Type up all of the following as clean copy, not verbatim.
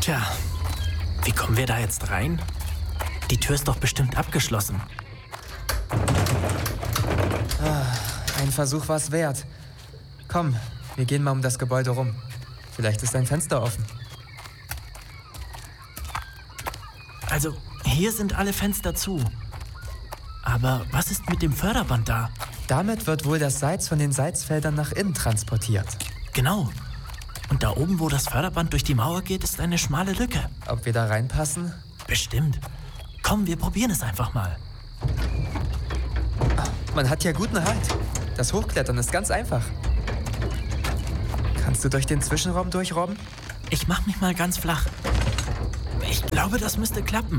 Tja, wie kommen wir da jetzt rein? Die Tür ist doch bestimmt abgeschlossen. Ein Versuch war es wert. Komm, wir gehen mal um das Gebäude rum. Vielleicht ist ein Fenster offen. Also, hier sind alle Fenster zu. Aber was ist mit dem Förderband da? Damit wird wohl das Salz von den Salzfeldern nach innen transportiert. Genau. Und da oben, wo das Förderband durch die Mauer geht, ist eine schmale Lücke. Ob wir da reinpassen? Bestimmt. Komm, wir probieren es einfach mal. Man hat ja guten Halt. Das Hochklettern ist ganz einfach. Kannst du durch den Zwischenraum durchrobben? Ich mach mich mal ganz flach. Ich glaube, das müsste klappen.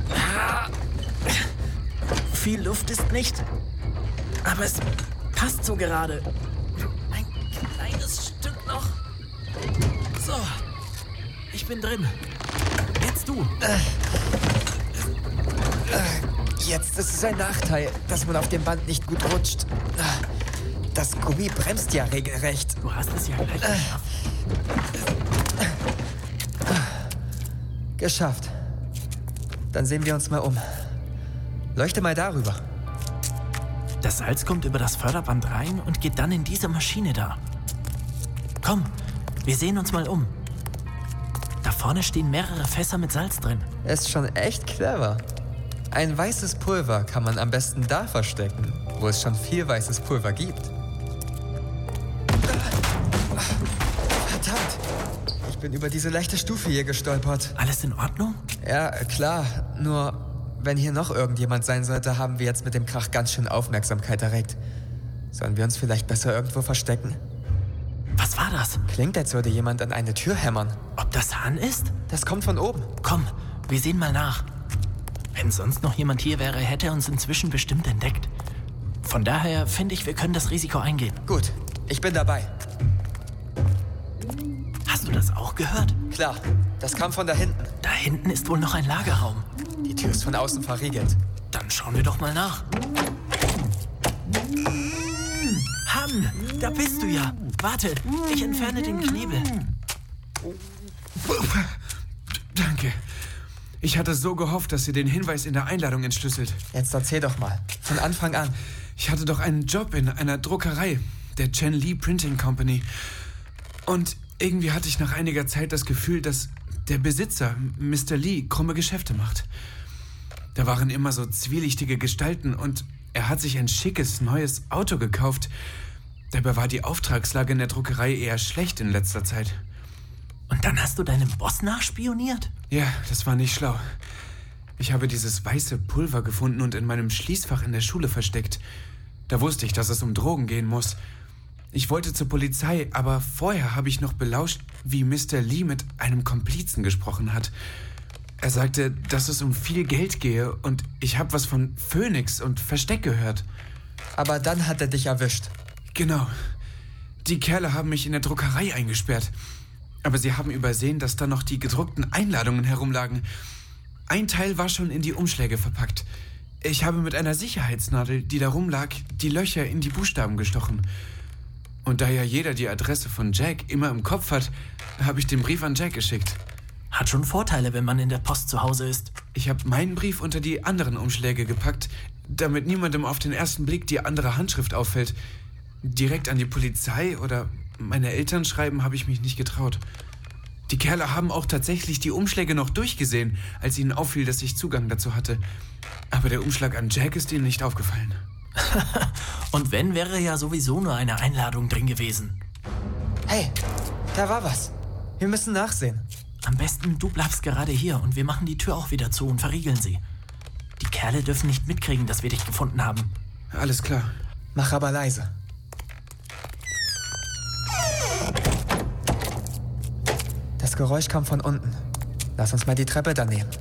Viel Luft ist nicht. Aber es passt so gerade. Ein kleines Stück noch. So, ich bin drin. Jetzt du. Jetzt ist es ein Nachteil, dass man auf dem Band nicht gut rutscht. Das Gummi bremst ja regelrecht. Du hast es ja gleich geschafft. Geschafft. Dann sehen wir uns mal um. Leuchte mal darüber. Das Salz kommt über das Förderband rein und geht dann in diese Maschine da. Komm, wir sehen uns mal um. Da vorne stehen mehrere Fässer mit Salz drin. Ist schon echt clever. Ein weißes Pulver kann man am besten da verstecken, wo es schon viel weißes Pulver gibt. Verdammt! Ich bin über diese leichte Stufe hier gestolpert. Alles in Ordnung? Ja, klar. Nur, wenn hier noch irgendjemand sein sollte, haben wir jetzt mit dem Krach ganz schön Aufmerksamkeit erregt. Sollen wir uns vielleicht besser irgendwo verstecken? Was war das? Klingt, als würde jemand an eine Tür hämmern. Ob das Han ist? Das kommt von oben. Komm, wir sehen mal nach. Wenn sonst noch jemand hier wäre, hätte er uns inzwischen bestimmt entdeckt. Von daher finde ich, wir können das Risiko eingehen. Gut, ich bin dabei. Hast du das auch gehört? Klar, das kam von da hinten. Da hinten ist wohl noch ein Lagerraum. Die Tür ist von außen verriegelt. Dann schauen wir doch mal nach. Han, da bist du ja. Warte, ich entferne den Knebel. Danke. Ich hatte so gehofft, dass ihr den Hinweis in der Einladung entschlüsselt. Jetzt erzähl doch mal. Von Anfang an. Ich hatte doch einen Job in einer Druckerei, der Chen Lee Printing Company. Und irgendwie hatte ich nach einiger Zeit das Gefühl, dass der Besitzer, Mr. Lee, krumme Geschäfte macht. Da waren immer so zwielichtige Gestalten und er hat sich ein schickes, neues Auto gekauft. Dabei war die Auftragslage in der Druckerei eher schlecht in letzter Zeit. Und dann hast du deinem Boss nachspioniert? Ja, das war nicht schlau. Ich habe dieses weiße Pulver gefunden und in meinem Schließfach in der Schule versteckt. Da wusste ich, dass es um Drogen gehen muss. Ich wollte zur Polizei, aber vorher habe ich noch belauscht, wie Mr. Lee mit einem Komplizen gesprochen hat. Er sagte, dass es um viel Geld gehe und ich habe was von Phoenix und Versteck gehört. Aber dann hat er dich erwischt. Genau. Die Kerle haben mich in der Druckerei eingesperrt. Aber sie haben übersehen, dass da noch die gedruckten Einladungen herumlagen. Ein Teil war schon in die Umschläge verpackt. Ich habe mit einer Sicherheitsnadel, die da rumlag, die Löcher in die Buchstaben gestochen. Und da ja jeder die Adresse von Jack immer im Kopf hat, habe ich den Brief an Jack geschickt. Hat schon Vorteile, wenn man in der Post zu Hause ist. Ich habe meinen Brief unter die anderen Umschläge gepackt, damit niemandem auf den ersten Blick die andere Handschrift auffällt. Direkt an die Polizei oder meine Eltern schreiben habe ich mich nicht getraut. Die Kerle haben auch tatsächlich die Umschläge noch durchgesehen, als ihnen auffiel, dass ich Zugang dazu hatte. Aber der Umschlag an Jack ist ihnen nicht aufgefallen. Und wenn, wäre ja sowieso nur eine Einladung drin gewesen. Hey, da war was. Wir müssen nachsehen. Am besten, du bleibst gerade hier und wir machen die Tür auch wieder zu und verriegeln sie. Die Kerle dürfen nicht mitkriegen, dass wir dich gefunden haben. Alles klar. Mach aber leise. Das Geräusch kam von unten. Lass uns mal die Treppe da nehmen.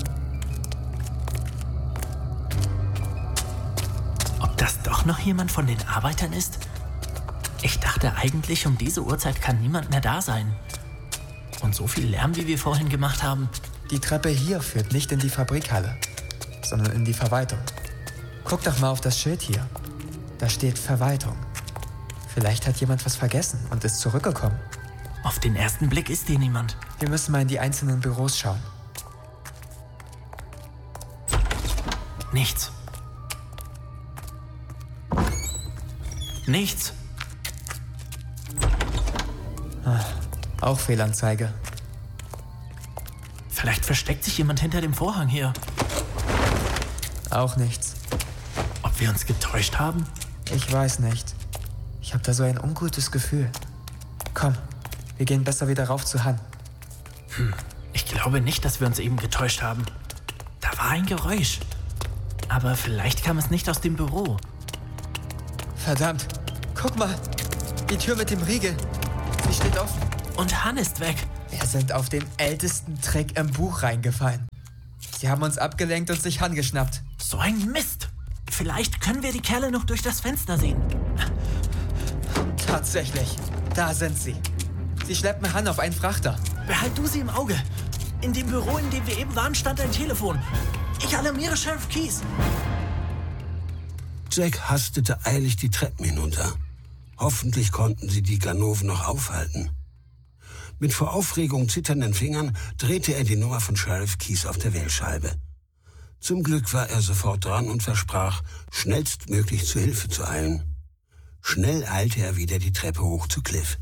Ob das doch noch jemand von den Arbeitern ist? Ich dachte eigentlich, um diese Uhrzeit kann niemand mehr da sein. Und so viel Lärm, wie wir vorhin gemacht haben. Die Treppe hier führt nicht in die Fabrikhalle, sondern in die Verwaltung. Guck doch mal auf das Schild hier. Da steht Verwaltung. Vielleicht hat jemand was vergessen und ist zurückgekommen. Auf den ersten Blick ist hier niemand. Wir müssen mal in die einzelnen Büros schauen. Nichts. Nichts. Auch Fehlanzeige. Vielleicht versteckt sich jemand hinter dem Vorhang hier. Auch nichts. Ob wir uns getäuscht haben? Ich weiß nicht. Ich habe da so ein ungutes Gefühl. Komm, wir gehen besser wieder rauf zu Han. Ich glaube nicht, dass wir uns eben getäuscht haben. Da war ein Geräusch. Aber vielleicht kam es nicht aus dem Büro. Verdammt, guck mal. Die Tür mit dem Riegel. Sie steht offen. Und Han ist weg. Wir sind auf den ältesten Trick im Buch reingefallen. Sie haben uns abgelenkt und sich Han geschnappt. So ein Mist. Vielleicht können wir die Kerle noch durch das Fenster sehen. Tatsächlich, da sind sie. Sie schleppen Han auf einen Frachter. Behalt du sie im Auge. In dem Büro, in dem wir eben waren, stand ein Telefon. Ich alarmiere Sheriff Keys. Jack hastete eilig die Treppen hinunter. Hoffentlich konnten sie die Ganoven noch aufhalten. Mit vor Aufregung zitternden Fingern drehte er die Nummer von Sheriff Keys auf der Wählscheibe. Zum Glück war er sofort dran und versprach, schnellstmöglich zu Hilfe zu eilen. Schnell eilte er wieder die Treppe hoch zu Cliff.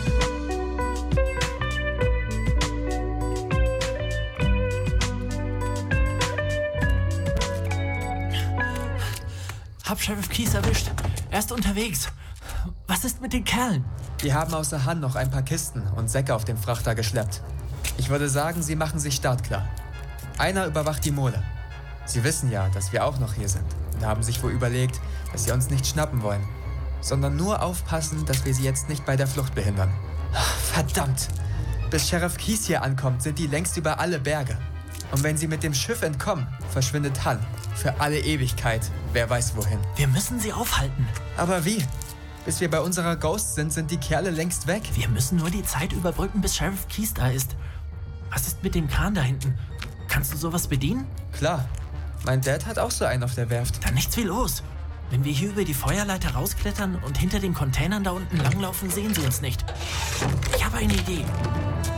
Hab Sheriff Keys erwischt. Er ist unterwegs. Was ist mit den Kerlen? Die haben außer Han noch ein paar Kisten und Säcke auf dem Frachter geschleppt. Ich würde sagen, sie machen sich startklar. Einer überwacht die Mole. Sie wissen ja, dass wir auch noch hier sind und haben sich wohl überlegt, dass sie uns nicht schnappen wollen, sondern nur aufpassen, dass wir sie jetzt nicht bei der Flucht behindern. Verdammt! Bis Sheriff Keys hier ankommt, sind die längst über alle Berge. Und wenn sie mit dem Schiff entkommen, verschwindet Han für alle Ewigkeit, wer weiß wohin. Wir müssen sie aufhalten. Aber wie? Bis wir bei unserer Ghost sind, sind die Kerle längst weg. Wir müssen nur die Zeit überbrücken, bis Sheriff Keys da ist. Was ist mit dem Kran da hinten? Kannst du sowas bedienen? Klar. Mein Dad hat auch so einen auf der Werft. Dann nichts wie los. Wenn wir hier über die Feuerleiter rausklettern und hinter den Containern da unten langlaufen, sehen sie uns nicht. Ich habe eine Idee.